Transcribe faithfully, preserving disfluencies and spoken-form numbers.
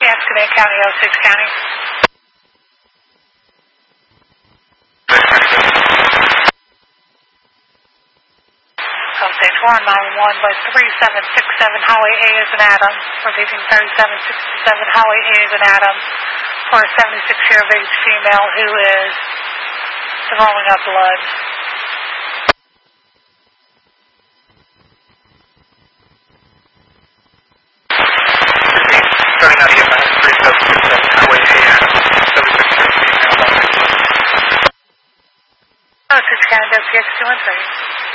Yes, Gwinnett County, Osage County. Osage one nine one by three seven six seven, Highway A is in Adams. Repeating thirty-seven sixty-seven, Highway A is in Adams for a seventy-six year of age female who is throwing up blood. Starting out E M S three seven six seven, Highway A, Adams, seventy-six year female. Osage County, W P X two one three.